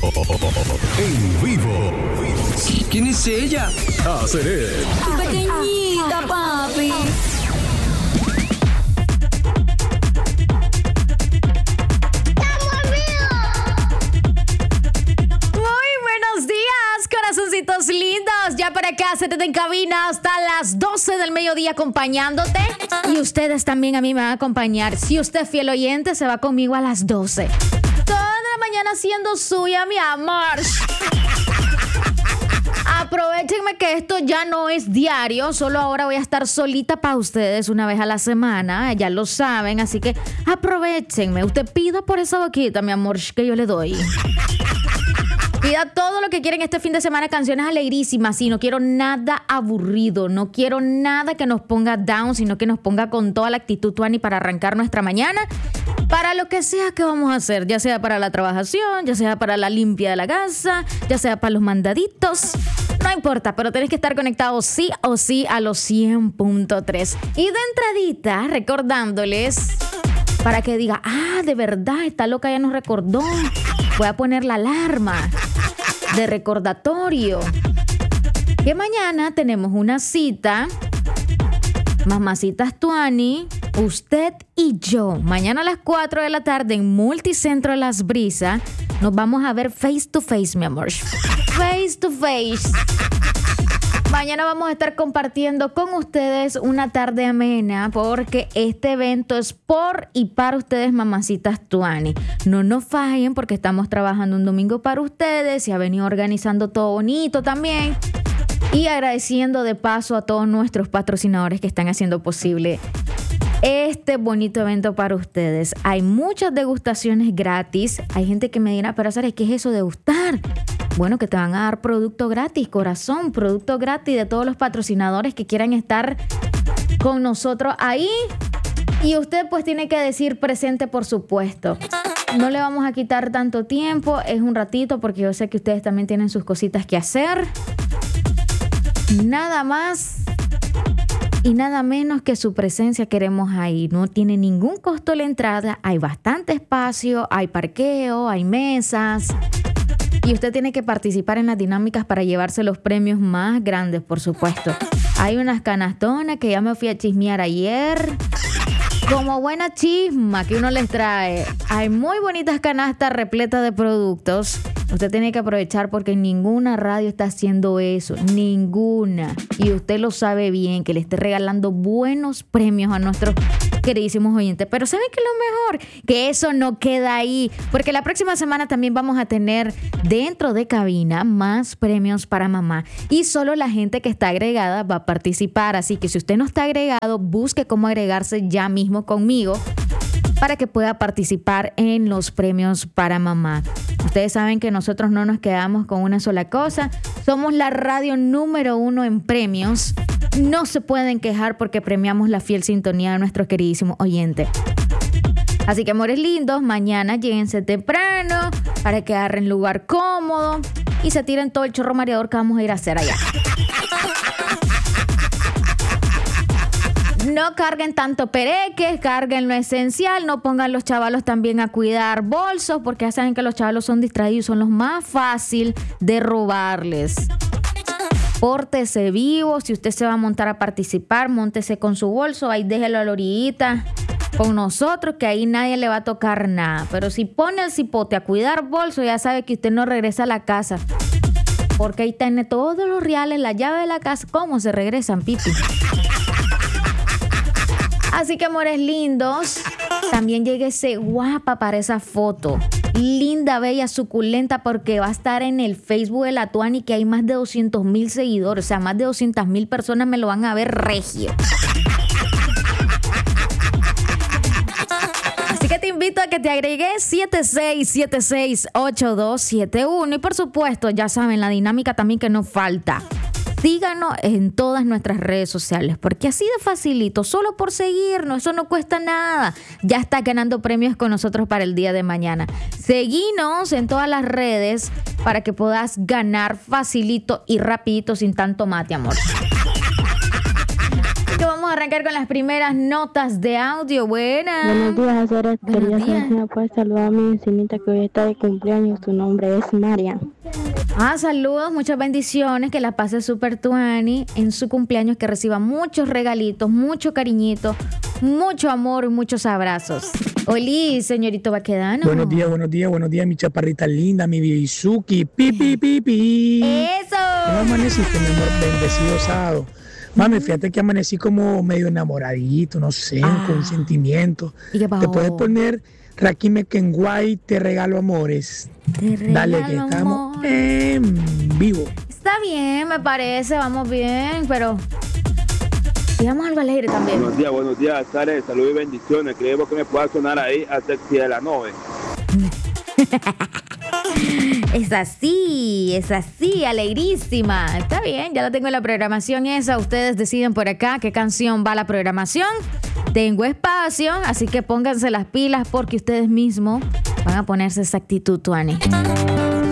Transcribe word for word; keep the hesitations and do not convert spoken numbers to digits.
En vivo. ¿Quién es ella? A Seré. Pequeñita, papi. Corazoncitos lindos, ya por acá, se te en cabina hasta las doce del mediodía acompañándote. Y ustedes también a mí me van a acompañar. Si usted es fiel oyente, se va conmigo a las doce. Toda la mañana siendo suya, mi amor. Aprovechenme que esto ya no es diario, solo ahora voy a estar solita para ustedes una vez a la semana, ya lo saben, así que aprovechenme. Usted pida por esa boquita, mi amor, que yo le doy. Pida todo lo que quieren este fin de semana, canciones alegrísimas. Sí, no quiero nada aburrido, no quiero nada que nos ponga down, sino que nos ponga con toda la actitud tuani para arrancar nuestra mañana. Para lo que sea que vamos a hacer, ya sea para la trabajación, ya sea para la limpia de la casa, ya sea para los mandaditos. No importa, pero tenés que estar conectados sí o sí a los cien punto tres. Y de entradita, recordándoles para que diga, ah, de verdad, esta loca ya nos recordó. Voy a poner la alarma de recordatorio que mañana tenemos una cita, Mamacitas Tuani, usted y yo. Mañana a las cuatro de la tarde en Multicentro Las Brisas nos vamos a ver face to face, mi amor. Face to face. Mañana vamos a estar compartiendo con ustedes una tarde amena porque este evento es por y para ustedes, Mamacitas Tuani. No nos fallen porque estamos trabajando un domingo para ustedes y ha venido organizando todo bonito también. Y agradeciendo de paso a todos nuestros patrocinadores que están haciendo posible este bonito evento para ustedes. Hay muchas degustaciones gratis. Hay gente que me dirá, pero ¿sabes qué es eso de degustar? Bueno, que te van a dar producto gratis, corazón, producto gratis de todos los patrocinadores que quieran estar con nosotros ahí. Y usted pues tiene que decir presente, por supuesto. No le vamos a quitar tanto tiempo, es un ratito porque yo sé que ustedes también tienen sus cositas que hacer. Nada más y nada menos que su presencia queremos ahí. No tiene ningún costo la entrada, hay bastante espacio, hay parqueo, hay mesas. Y usted tiene que participar en las dinámicas para llevarse los premios más grandes, por supuesto. Hay unas canastonas que ya me fui a chismear ayer. Como buena chisma que uno les trae. Hay muy bonitas canastas repletas de productos. Usted tiene que aprovechar porque ninguna radio está haciendo eso. Ninguna. Y usted lo sabe bien, que le esté regalando buenos premios a nuestros queridísimos oyentes. Pero ¿saben qué es lo mejor? Que eso no queda ahí. Porque la próxima semana también vamos a tener dentro de cabina más premios para mamá. Y solo la gente que está agregada va a participar. Así que si usted no está agregado, busque cómo agregarse ya mismo conmigo para que pueda participar en los premios para mamá. Ustedes saben que nosotros no nos quedamos con una sola cosa. Somos la radio número uno en premios. No se pueden quejar porque premiamos la fiel sintonía de nuestro queridísimo oyente. Así que, amores lindos, mañana lléguense temprano para que agarren lugar cómodo y se tiren todo el chorro mareador que vamos a ir a hacer allá. No carguen tanto pereques, carguen lo esencial, no pongan los chavalos también a cuidar bolsos, porque ya saben que los chavalos son distraídos, son los más fácil de robarles. Pórtese vivo, si usted se va a montar a participar, móntese con su bolso, ahí déjelo a la orillita con nosotros, que ahí nadie le va a tocar nada. Pero si pone el cipote a cuidar bolso, ya sabe que usted no regresa a la casa, porque ahí tiene todos los reales, la llave de la casa. ¿Cómo se regresan, pipi? Así que, amores lindos, también lléguese guapa para esa foto. Linda, bella, suculenta, porque va a estar en el Facebook de la Tuani, que hay más de doscientos mil seguidores. O sea, más de doscientas mil personas me lo van a ver regio. Así que te invito a que te agregues siete seis siete seis ocho dos siete uno. Y por supuesto, ya saben, la dinámica también que no falta. Síganos en todas nuestras redes sociales, porque así de facilito, solo por seguirnos, eso no cuesta nada. Ya está ganando premios con nosotros para el día de mañana. Seguinos en todas las redes para que puedas ganar facilito y rapidito sin tanto mate, amor. que vamos a arrancar con las primeras notas de audio. Buenas. Buenos días, Azara. Buenos Quería días. saber si me puedes saludar a mi vecinita que hoy está de cumpleaños. Su nombre es Marian. Ah, saludos, muchas bendiciones, que la pase súper tuani en su cumpleaños, que reciba muchos regalitos, mucho cariñito, mucho amor y muchos abrazos. Oli, señorito Baquedano. Buenos días, buenos días, buenos días, mi chaparrita linda, mi Bizuki, pi, pi, pi, pi. ¡Eso! ¿Cómo amaneciste, mi amor? Bendecido sábado. Mami, fíjate que amanecí como medio enamoradito, no sé, Ah. con sentimientos. ¿Y qué pasó? Te puedes poner Rakime Kenway, te regalo amores. Te Dale, que regalo estamos amor. en vivo. Está bien, me parece, vamos bien, pero digamos algo alegre también. Buenos días, buenos días, Sare, salud y bendiciones. Creemos que me pueda sonar ahí a Sexy de la Nove. Es así, es así, alegrísima. Está bien, ya lo tengo en la programación esa. Ustedes deciden por acá qué canción va a la programación. Tengo espacio, así que pónganse las pilas porque ustedes mismos van a ponerse esa actitud, Tuani.